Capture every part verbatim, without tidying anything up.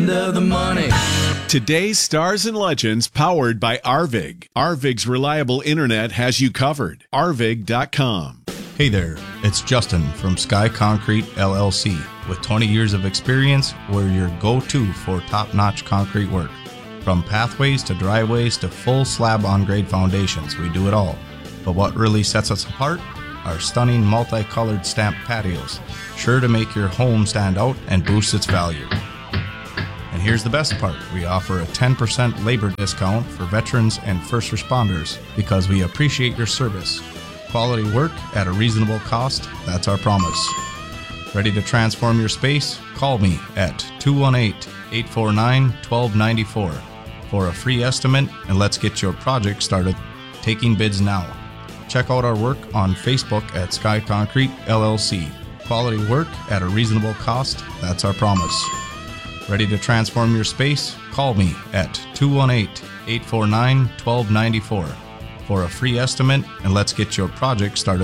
Of the money. Today's Stars and Legends, powered by Arvig. Arvig's reliable internet has you covered. Arvig dot com. Hey there, it's Justin from Sky Concrete L L C. With twenty years of experience, we're your go-to for top-notch concrete work. From pathways to driveways to full slab-on-grade foundations, we do it all. But what really sets us apart? Our stunning multicolored stamped patios, sure to make your home stand out and boost its value. And here's the best part. We offer a ten percent labor discount for veterans and first responders because we appreciate your service. Quality work at a reasonable cost, that's our promise. Ready to transform your space? Call me at two one eight, eight four nine, one two nine four for a free estimate, and let's get your project started. Taking bids now. Check out our work on Facebook at Sky Concrete L L C. Quality work at a reasonable cost, that's our promise. Ready to transform your space? Call me at two one eight, eight four nine, one two nine four for a free estimate, and let's get your project started.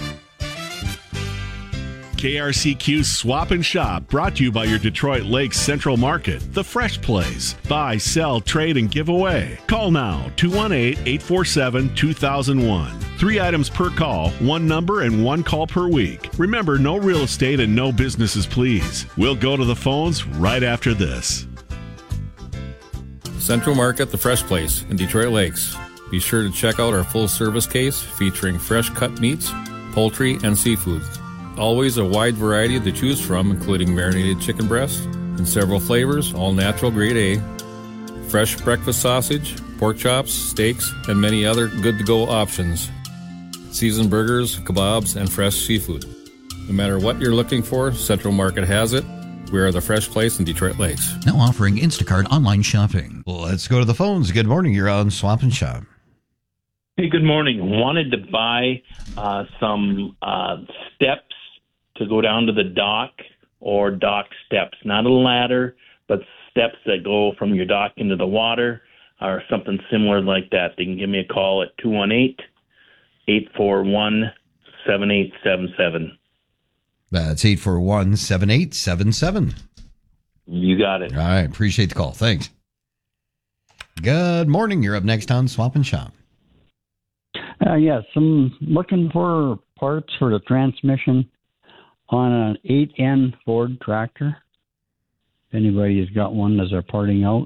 K R C Q Swap and Shop, brought to you by your Detroit Lakes Central Market, the Fresh Place. Buy, sell, trade, and give away. Call now, two one eight, eight four seven, two thousand one. Three items per call, one number, and one call per week. Remember, no real estate and no businesses, please. We'll go to the phones right after this. Central Market, the Fresh Place in Detroit Lakes. Be sure to check out our full-service case featuring fresh cut meats, poultry, and seafoods. Always a wide variety to choose from, including marinated chicken breast in several flavors, all natural grade A, fresh breakfast sausage, pork chops, steaks, and many other good-to-go options. Seasoned burgers, kebabs, and fresh seafood. No matter what you're looking for, Central Market has it. We are the Fresh Place in Detroit Lakes. Now offering Instacart online shopping. Let's go to the phones. Good morning. You're on Swap and Shop. Hey, good morning. Wanted to buy uh, some uh, steps to go down to the dock, or dock steps. Not a ladder, but steps that go from your dock into the water, or something similar like that. They can give me a call at two one eight, eight four one, seven eight seven seven. That's eight four one, seven eight seven seven. You got it. All right. Appreciate the call. Thanks. Good morning. You're up next on Swap and Shop. Uh, yes, I'm looking for parts for the transmission on an eight N Ford tractor. If anybody has got one as they're parting out.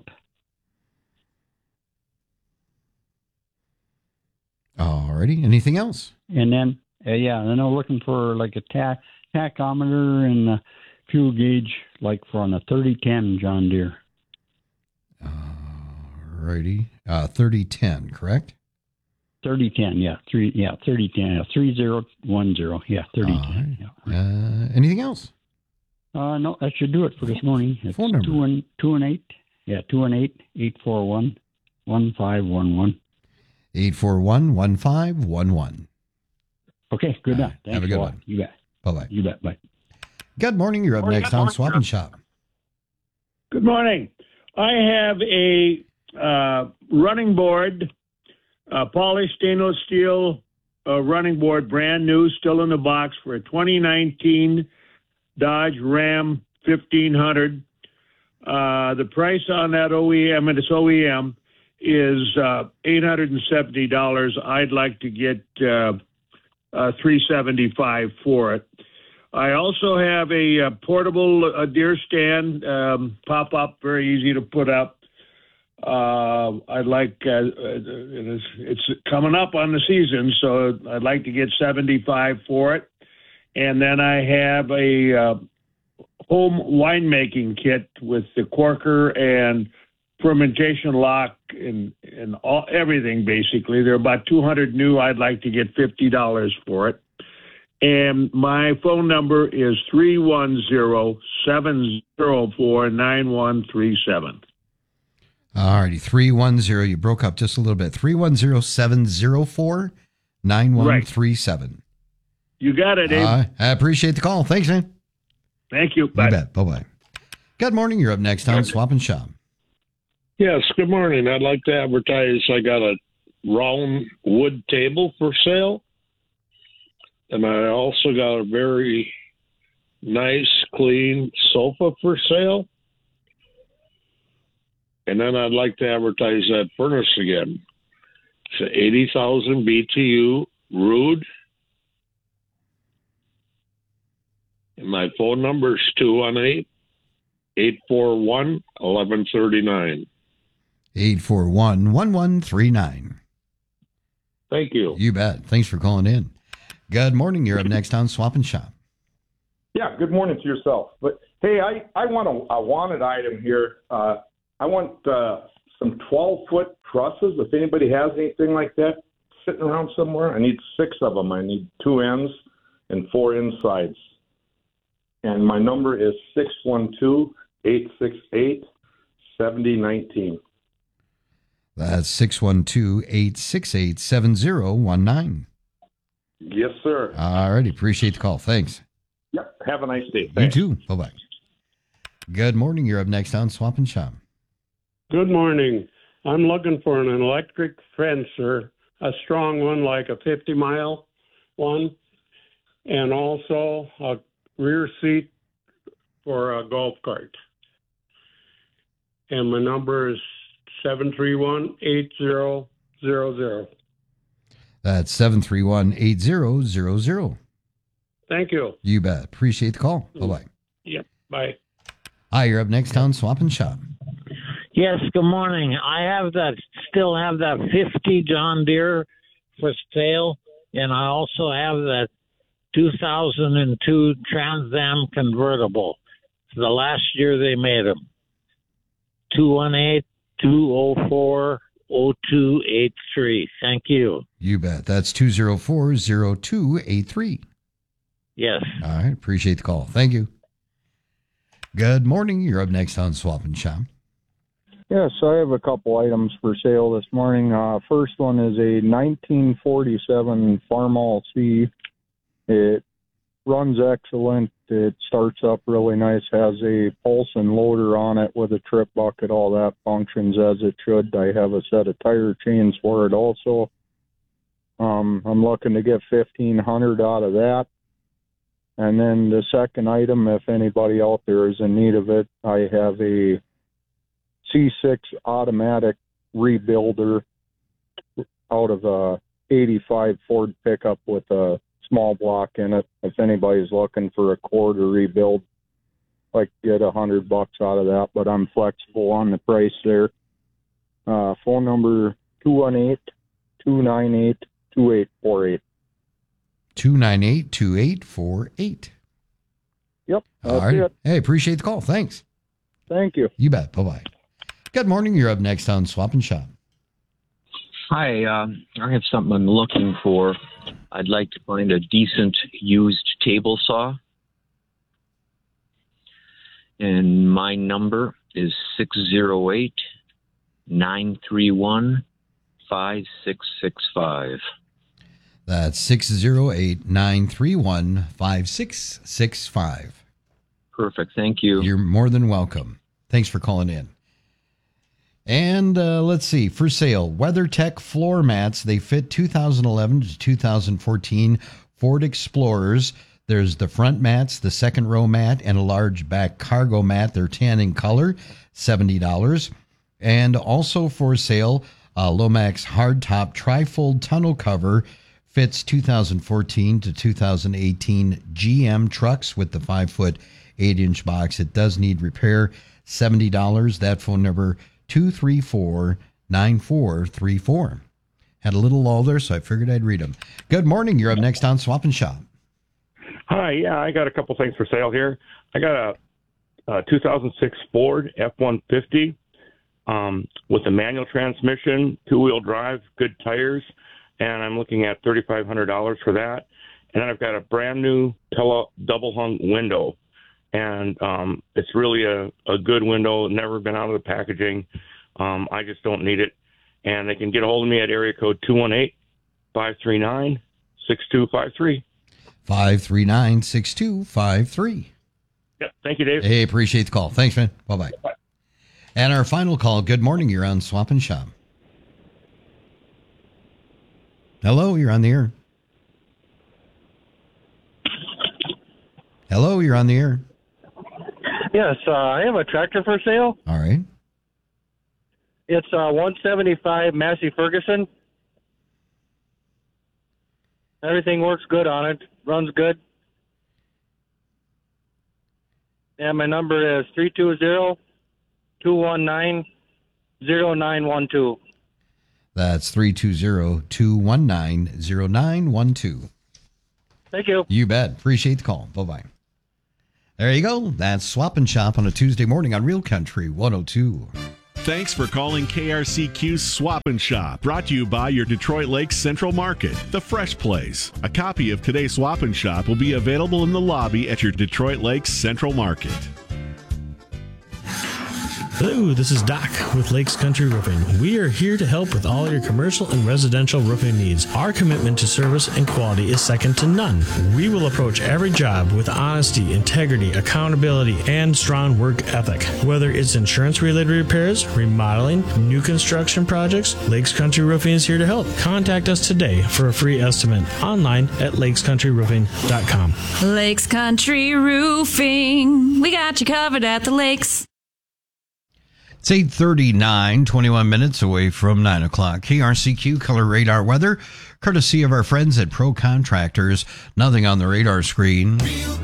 Alrighty. Anything else? And then, uh, yeah, then I'm looking for like a tack, tachometer and a fuel gauge, like for on a thirty ten John Deere. Alrighty. Uh, thirty ten, correct? thirty ten, yeah. Three, yeah, thirty ten, yeah. three zero one zero, yeah, thirty ten. Right. Yeah. Uh, anything else? Uh, no, that should do it for this morning. It's phone number. two one two one eight, yeah, two one eight, eight four one, one five one one. eight four one, one five one one. Okay, good Right. night. Thanks Have a good a lot. one. You bet. Bye-bye. You bet, bye. Good morning. You're up Morning. next Good on morning. Swap and Shop. Good morning. I have a uh, running board, uh, polished stainless steel uh, running board, brand new, still in the box, for a twenty nineteen Dodge Ram fifteen hundred. Uh, the price on that O E M, and it's O E M, is uh, eight hundred seventy dollars. I'd like to get uh, uh, three hundred seventy-five dollars for it. I also have a, uh portable uh, deer stand, um, pop up, very easy to put up. Uh, I'd like, uh, it is, it's coming up on the season, so I'd like to get seventy-five for it. And then I have a uh, home winemaking kit with the corker and fermentation lock and, and all, everything, basically. They're about two hundred new. I'd like to get fifty dollars for it. And my phone number is three one zero, seven zero four, nine one three seven. All righty. three one zero. You broke up just a little bit. three one zero, seven zero four, nine one three seven. You got it, Abe. Uh, I appreciate the call. Thanks, man. Thank you. Bye. You bet. Bye-bye. Good morning. You're up next on Swap and Shop. Yes, good morning. I'd like to advertise I got a round wood table for sale. And I also got a very nice, clean sofa for sale. And then I'd like to advertise that furnace again. It's an eighty thousand B T U Rude. And my phone number is two one eight, eight four one, one one three nine. eight four one, one one three nine. Thank you. You bet. Thanks for calling in. Good morning. You're up next on Swap and Shop. Yeah, good morning to yourself. But hey, I, I want a, a wanted item here. Uh, I want uh, some twelve-foot trusses. If anybody has anything like that sitting around somewhere, I need six of them. I need two ends and four insides. And my number is six one two, eight six eight, seven zero one nine. That's six one two, eight six eight, seven zero one nine. Yes, sir. All righty. Appreciate the call. Thanks. Yep. Have a nice day. Thanks. You too. Bye-bye. Good morning. You're up next on Swap and Shop. Good morning. I'm looking for an electric fencer, a strong one like a fifty mile one, and also a rear seat for a golf cart. And my number is seven three one, eight zero zero zero. That's seven three one, eight zero zero zero. Thank you. You bet. Appreciate the call. Bye-bye. Yep. Bye. Hi, you're up next on Swap and Shop. Yes, good morning. I have that, still have that fifty John Deere for sale, and I also have that two thousand two Trans Am convertible. The last year they made them. two one eight, two oh four, oh two eight three. Thank you. You bet. That's two oh four, oh two eight three. Yes. All right. Appreciate the call. Thank you. Good morning. You're up next on Swap and Shop. Yes, I have a couple items for sale this morning. Uh, first one is a nineteen forty-seven Farmall C. It runs excellent. It starts up really nice, has a Paulson loader on it with a trip bucket. All that functions as it should. I have a set of tire chains for it also. Um, I'm looking to get fifteen hundred dollars out of that. And then the second item, if anybody out there is in need of it, I have a C six automatic rebuilder out of a eighty-five Ford pickup with a small block in it. If anybody's looking for a quarter rebuild, I'd like to get a hundred bucks out of that, but I'm flexible on the price there. Uh, phone number two one eight, two nine eight, two eight four eight. two nine eight, two eight four eight. Yep. That's All right. it. Hey, appreciate the call. Thanks. Thank you. You bet. Bye-bye. Good morning. You're up next on Swap and Shop. Hi, um, I have something I'm looking for. I'd like to find a decent used table saw. And my number is six oh eight, nine three one, five six six five. That's six oh eight, nine three one, five six six five. Perfect. Thank you. You're more than welcome. Thanks for calling in. And uh, let's see, for sale, WeatherTech floor mats. They fit two thousand eleven to two thousand fourteen Ford Explorers. There's the front mats, the second row mat, and a large back cargo mat. They're tan in color, seventy dollars. And also for sale, uh, Lomax hardtop trifold tonneau cover. Fits two thousand fourteen to two thousand eighteen G M trucks with the five foot, eight inch box. It does need repair, seventy dollars. That phone number, two three four, nine four three four. Had a little lull there, so I figured I'd read them. Good morning. You're up next on Swap and Shop. Hi, yeah, I got a couple things for sale here. I got a, a two thousand six Ford F one fifty um, with a manual transmission, two-wheel drive, good tires, and I'm looking at thirty-five hundred dollars for that. And then I've got a brand new tele- double-hung window, and um, it's really a, a good window, never been out of the packaging. Um, I just don't need it. And they can get a hold of me at area code two one eight, five three nine, six two five three. five three nine, six two five three. Yep. Thank you, Dave. Hey, appreciate the call. Thanks, man. Bye-bye. Bye. And our final call. Good morning. You're on Swap and Shop. Hello, you're on the air. Hello, you're on the air. Yes, uh, I have a tractor for sale. All right. It's uh, one seventy-five Massey Ferguson. Everything works good on it. Runs good. And my number is three two zero, two one nine, zero nine one two. That's three two zero, two one nine, zero nine one two. Thank you. You bet. Appreciate the call. Bye-bye. There you go. That's Swap and Shop on a Tuesday morning on Real Country one oh two. Thanks for calling K R C Q's Swap and Shop, brought to you by your Detroit Lakes Central Market, the Fresh Place. A copy of today's Swap and Shop will be available in the lobby at your Detroit Lakes Central Market. Hello, this is Doc with Lakes Country Roofing. We are here to help with all your commercial and residential roofing needs. Our commitment to service and quality is second to none. We will approach every job with honesty, integrity, accountability, and strong work ethic. Whether it's insurance-related repairs, remodeling, new construction projects, Lakes Country Roofing is here to help. Contact us today for a free estimate online at lakes country roofing dot com. Lakes Country Roofing. We got you covered at the lakes. It's eight thirty-nine, twenty-one minutes away from nine o'clock. K R C Q Color Radar Weather, courtesy of our friends at Pro Contractors. Nothing on the radar screen.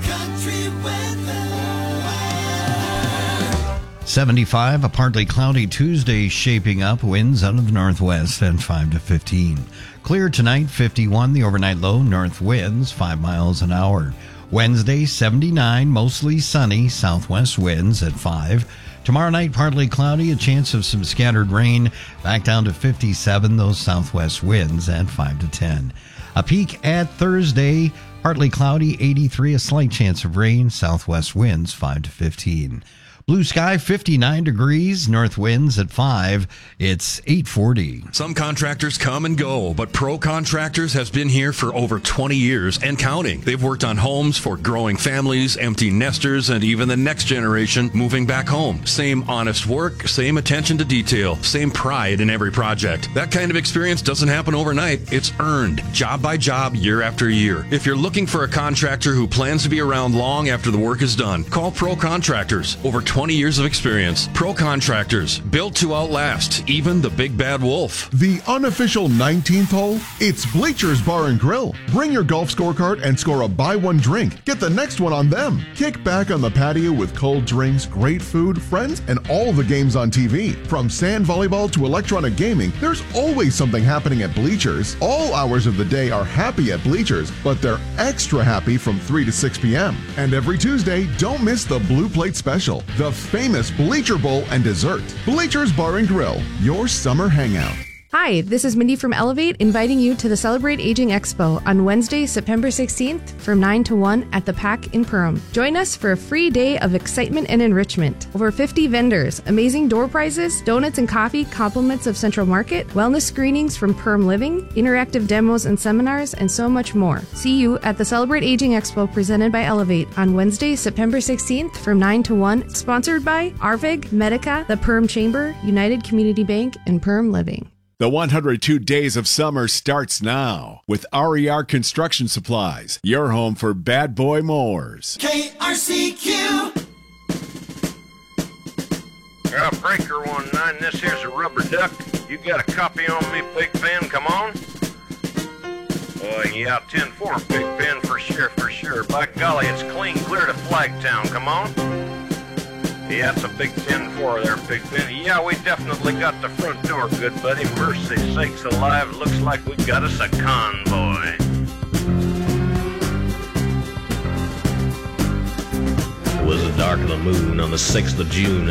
seventy-five, a partly cloudy Tuesday shaping up. Winds out of the northwest and five to fifteen. Clear tonight, fifty-one. The overnight low, north winds, five miles an hour. Wednesday, seventy-nine, mostly sunny. Southwest winds at five. Tomorrow night, partly cloudy, a chance of some scattered rain. Back down to fifty-seven, those southwest winds at five to ten. A peak at Thursday, partly cloudy, eighty-three, a slight chance of rain. Southwest winds five to fifteen. Blue sky, fifty-nine degrees, north winds at five. It's eight forty. Some contractors come and go, but Pro Contractors has been here for over twenty years and counting. They've worked on homes for growing families, empty nesters, and even the next generation moving back home. Same honest work, same attention to detail, same pride in every project. That kind of experience doesn't happen overnight. It's earned, job by job, year after year. If you're looking for a contractor who plans to be around long after the work is done, call Pro Contractors. Over twenty years of experience. Pro Contractors, built to outlast even the big bad wolf. The unofficial nineteenth hole, it's Bleachers Bar and Grill. Bring your golf scorecard and score a buy one drink. Get the next one on them. Kick back on the patio with cold drinks, great food, friends, and all the games on T V. From sand volleyball to electronic gaming, there's always something happening at Bleachers. All hours of the day are happy at Bleachers, but they're extra happy from three to six p.m. And every Tuesday, don't miss the Blue Plate Special, the famous Bleacher Bowl and dessert. Bleachers Bar and Grill, your summer hangout. Hi, this is Mindy from Elevate, inviting you to the Celebrate Aging Expo on Wednesday, September sixteenth from nine to one at the Pack in Perham. Join us for a free day of excitement and enrichment. Over fifty vendors, amazing door prizes, donuts and coffee, compliments of Central Market, wellness screenings from Perham Living, interactive demos and seminars, and so much more. See you at the Celebrate Aging Expo presented by Elevate on Wednesday, September sixteenth from nine to one, sponsored by Arvig, Medica, the Perham Chamber, United Community Bank, and Perham Living. The one hundred two Days of Summer starts now with R E R Construction Supplies, your home for bad boy mowers. K R C Q. Uh, breaker one nine, this here's a rubber duck. You got a copy on me, Big Ben? Come on. Uh, yeah, ten four, Big Ben, for sure, for sure. By golly, it's clean clear to Flagtown. Come on. Yeah, it's a big ten four there, Big Ben. Yeah, we definitely got the front door, good buddy. Mercy sakes alive, looks like we got us a convoy. It was the dark of the moon on the sixth of June,